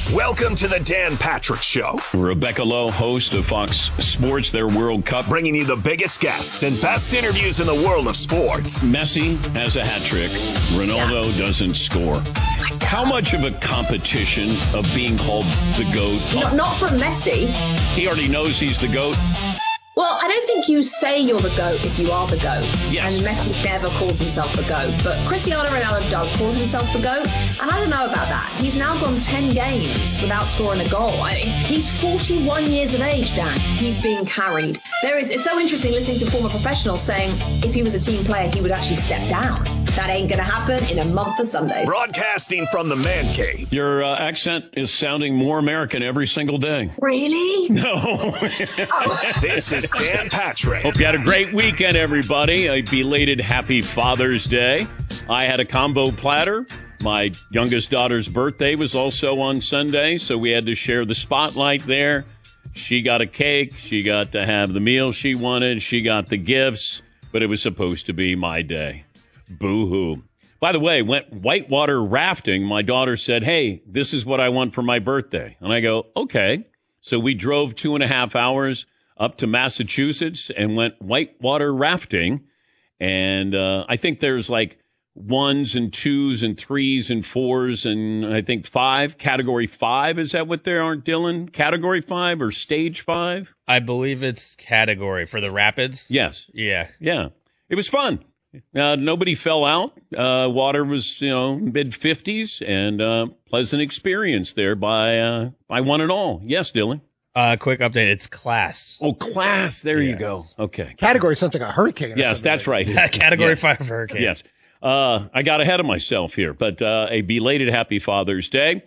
Welcome to the Dan Patrick Show. Rebecca Lowe, host of Fox Sports, their World Cup. Bringing you the biggest guests and best interviews in the world of sports. Messi has a hat trick. Ronaldo doesn't score. How much of a competition of being called the GOAT? Not from Messi. He already knows he's the GOAT. Well, I don't think you say you're the GOAT if you are the GOAT. Yes. And Messi never calls himself the GOAT. But Cristiano Ronaldo does call himself the GOAT. And I don't know about that. He's now gone 10 games without scoring a goal. He's 41 years of age, Dan. He's being carried. It's so interesting listening to former professionals saying if he was a team player, he would actually step down. That ain't going to happen in a month of Sundays. Broadcasting from the man cave. Your accent is sounding more American every single day. Really? No. This is Dan Patrick. Hope you had a great weekend, everybody. A belated happy Father's Day. I had a combo platter. My youngest daughter's birthday was also on Sunday, so we had to share the spotlight there. She got a cake. She got to have the meal she wanted. She got the gifts, but it was supposed to be my day. Boo-hoo. By the way, went whitewater rafting. My daughter said, hey, this is what I want for my birthday. And I go, okay. So we drove 2.5 hours up to Massachusetts and went whitewater rafting. And I think there's like 1s and 2s and 3s and 4s and I think 5. Category 5, is that what they are, Dylan? Category 5 or stage 5? I believe it's category for the rapids. Yes. Yeah. Yeah. It was fun. Nobody fell out. Water was, mid-50s and pleasant experience there by one and all. Yes, Dylan. Quick update. It's class. Oh, class. There you go. Okay. Category sounds like a hurricane. Yes, that's right. Category 5 hurricane. Yes. I got ahead of myself here, but a belated happy Father's Day.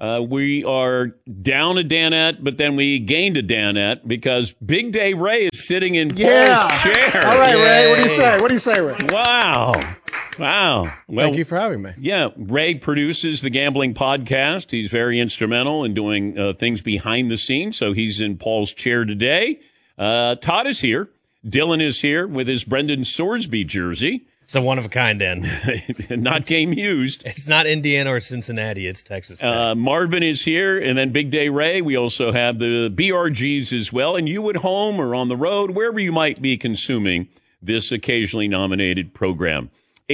We are down a Danette, but then we gained a Danette because Big Day Ray is sitting in Paul's chair. All right, Ray. What do you say, Ray? Wow. Well, thank you for having me. Yeah, Ray produces the Gambling Podcast. He's very instrumental in doing things behind the scenes, so he's in Paul's chair today. Todd is here. Dylan is here with his Brendan Sorsby jersey. It's a one-of-a-kind, Dan. Not game used. It's not Indiana or Cincinnati. It's Texas. Marvin is here, and then Big Day Ray. We also have the BRGs as well. And you at home or on the road, wherever you might be consuming this occasionally nominated program.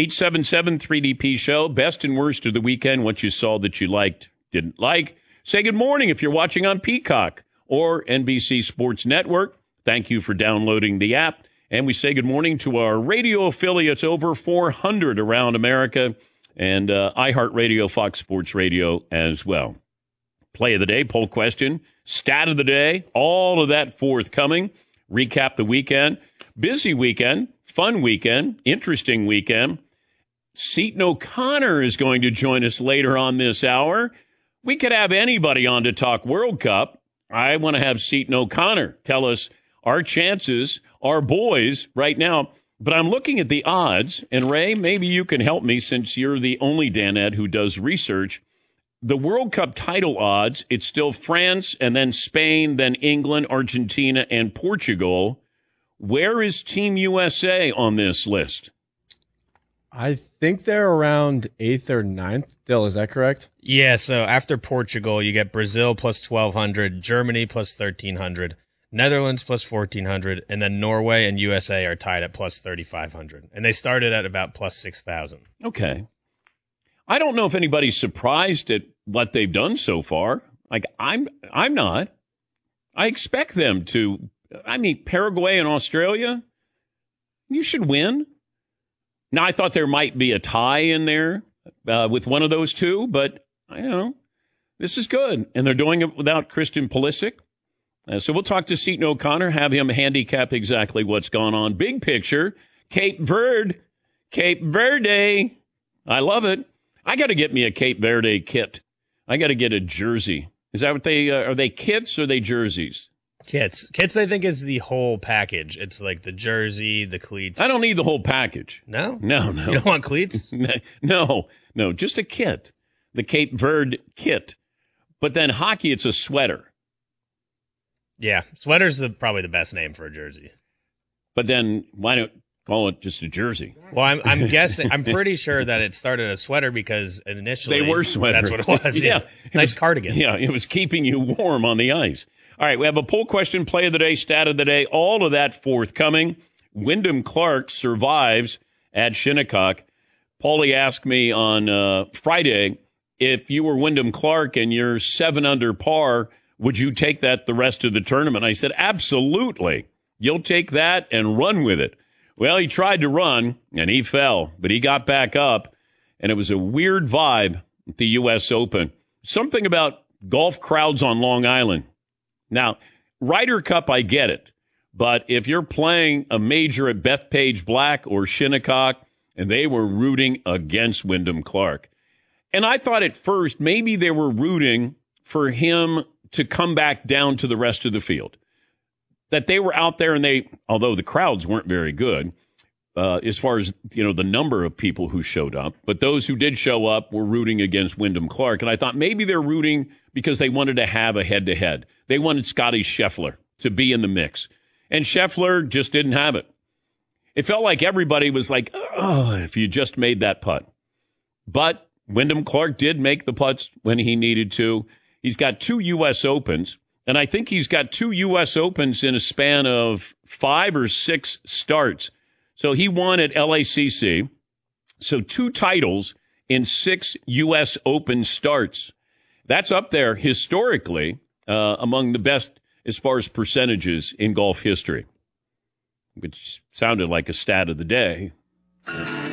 877-3DP Show, best and worst of the weekend, what you saw that you liked, didn't like. Say good morning if you're watching on Peacock or NBC Sports Network. Thank you for downloading the app. And we say good morning to our radio affiliates, over 400 around America, and iHeartRadio, Fox Sports Radio as well. Play of the day, poll question, stat of the day, all of that forthcoming. Recap the weekend. Busy weekend, fun weekend, interesting weekend. Seton O'Connor is going to join us later on this hour. We could have anybody on to talk World Cup. I want to have Seton O'Connor tell us our chances, our boys right now. But I'm looking at the odds, and Ray, maybe you can help me since you're the only Danette who does research. The World Cup title odds, it's still France and then Spain, then England, Argentina, and Portugal. Where is Team USA on this list? I think they're around 8th or 9th. Dill, is that correct? Yeah, so after Portugal, you get Brazil plus 1,200, Germany plus 1,300, Netherlands plus 1,400, and then Norway and USA are tied at plus 3,500. And they started at about plus 6,000. Okay. I don't know if anybody's surprised at what they've done so far. Like, I'm not. I expect them to. I mean, Paraguay and Australia, you should win. Now, I thought there might be a tie in there with one of those two, but I don't know. This is good. And they're doing it without Christian Pulisic. So we'll talk to Seton O'Connor, have him handicap exactly what's gone on. Big picture, Cape Verde. I love it. I got to get me a Cape Verde kit. I got to get a jersey. Is that what they are they kits or are they jerseys? Kits, I think, is the whole package. It's like the jersey, the cleats. I don't need the whole package. No? No. You don't want cleats? No, just a kit. The Cape Verde kit. But then hockey, it's a sweater. Yeah, sweater's probably the best name for a jersey. But then why don't Call it just a jersey. Well, I'm guessing. I'm pretty sure that it started a sweater because initially They were sweaters. That's what it was. Yeah. Nice cardigan. Yeah, it was keeping you warm on the ice. All right, we have a poll question, play of the day, stat of the day, all of that forthcoming. Wyndham Clark survives at Shinnecock. Paulie asked me on Friday, if you were Wyndham Clark and you're 7 under par, would you take that the rest of the tournament? I said, absolutely. You'll take that and run with it. Well, he tried to run, and he fell, but he got back up, and it was a weird vibe at the U.S. Open. Something about golf crowds on Long Island. Now, Ryder Cup, I get it, but if you're playing a major at Bethpage Black or Shinnecock, and they were rooting against Wyndham Clark, and I thought at first maybe they were rooting for him to come back down to the rest of the field. That they were out there and although the crowds weren't very good as far as, the number of people who showed up, but those who did show up were rooting against Wyndham Clark. And I thought maybe they're rooting because they wanted to have a head-to-head. They wanted Scotty Scheffler to be in the mix. And Scheffler just didn't have it. It felt like everybody was like, oh, if you just made that putt. But Wyndham Clark did make the putts when he needed to. He's got 2 U.S. Opens. And I think he's got 2 U.S. Opens in a span of 5 or 6 starts. So he won at LACC. So 2 titles in 6 U.S. Open starts. That's up there historically among the best as far as percentages in golf history, which sounded like a stat of the day.